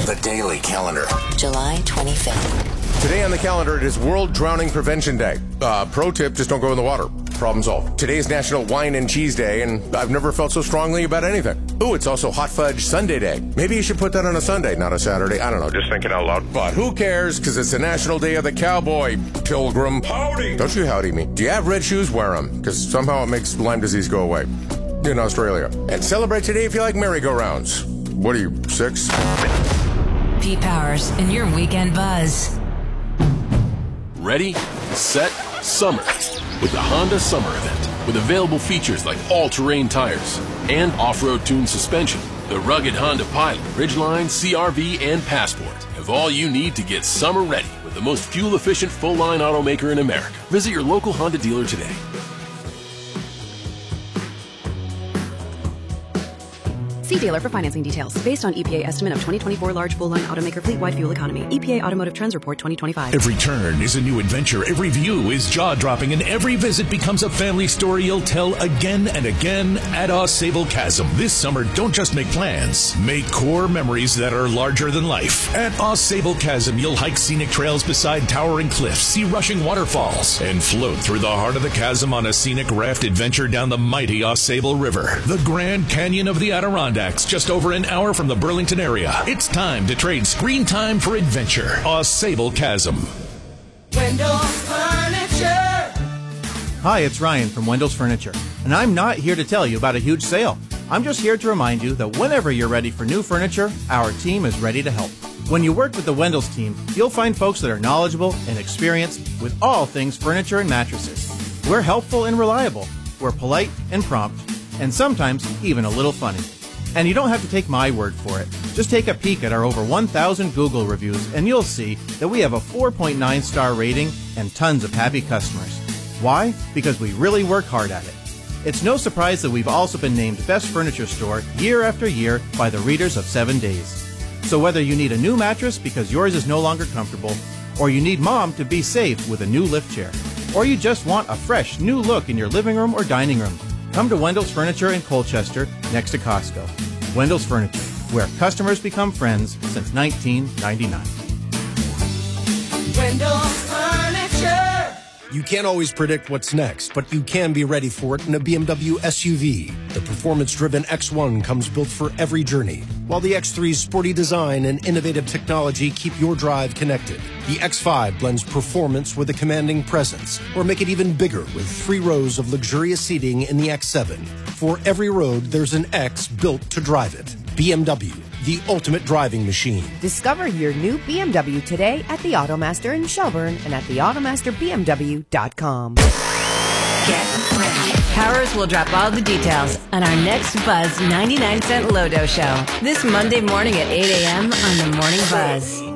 The Daily Calendar. July 25th. Today on the calendar, it is World Drowning Prevention Day. Pro tip, just don't go in the water. Problem solved. Today is National Wine and Cheese Day, and I've never felt so strongly about anything. Ooh, it's also Hot Fudge Sunday Day. Maybe you should put that on a Sunday, not a Saturday. I don't know, just thinking out loud. But who cares, because it's the National Day of the Cowboy, Pilgrim. Howdy! Don't you howdy me. Do you have red shoes? Wear them, because somehow it makes Lyme disease go away. In Australia. And celebrate today if you like merry-go-rounds. What are you, 6? Pete Powers and your Weekend Buzz. Ready, set, summer with the Honda Summer Event. With available features like all-terrain tires and off-road tuned suspension, the rugged Honda Pilot, Ridgeline, CR-V, and Passport have all you need to get summer ready with the most fuel-efficient full-line automaker in America. Visit your local Honda dealer today. See dealer for financing details. Based on EPA estimate of 2024 large full-line automaker fleet-wide fuel economy. EPA Automotive Trends Report 2025. Every turn is a new adventure. Every view is jaw-dropping. And every visit becomes a family story you'll tell again and again at AuSable Chasm. This summer, don't just make plans. Make core memories that are larger than life. At AuSable Chasm, you'll hike scenic trails beside towering cliffs, see rushing waterfalls, and float through the heart of the chasm on a scenic raft adventure down the mighty AuSable River. The Grand Canyon of the Adirondacks, just over an hour from the Burlington area. It's time to trade screen time for adventure. AuSable Chasm. Wendell's Furniture. Hi, it's Ryan from Wendell's Furniture, and I'm not here to tell you about a huge sale. I'm just here to remind you that whenever you're ready for new furniture, our team is ready to help. When you work with the Wendell's team, you'll find folks that are knowledgeable and experienced with all things furniture and mattresses. We're helpful and reliable. We're polite and prompt, and sometimes even a little funny. And you don't have to take my word for it. Just take a peek at our over 1,000 Google reviews and you'll see that we have a 4.9 star rating and tons of happy customers. Why? Because we really work hard at it. It's no surprise that we've also been named Best Furniture Store year after year by the readers of 7 Days. So whether you need a new mattress because yours is no longer comfortable, or you need mom to be safe with a new lift chair, or you just want a fresh new look in your living room or dining room, come to Wendell's Furniture in Colchester, next to Costco. Wendell's Furniture, where customers become friends since 1999. Wendell's Furniture. You can't always predict what's next, but you can be ready for it in a BMW SUV. The performance-driven X1 comes built for every journey, while the X3's sporty design and innovative technology keep your drive connected. The X5 blends performance with a commanding presence, or make it even bigger with 3 rows of luxurious seating in the X7. For every road, there's an X built to drive it. BMW, the ultimate driving machine. Discover your new BMW today at the Automaster in Shelburne and at theautomasterbmw.com. Get ready. Powers will drop all the details on our next Buzz 99 Cent Lodo show this Monday morning at 8 a.m. on the Morning Buzz.